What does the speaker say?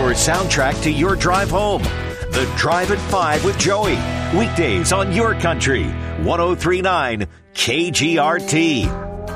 your soundtrack to your drive home. The Drive at 5 with Joey. Weekdays on your country. 103.9 KGRT.